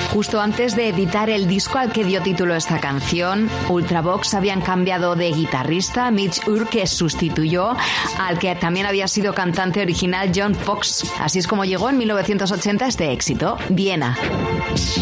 Justo antes de editar el disco al que dio título esta canción, Ultravox habían cambiado de guitarrista. Mitch Urke sustituyó al que también había sido cantante original John Foxx. Así es como llegó en 1980 este éxito, Viena.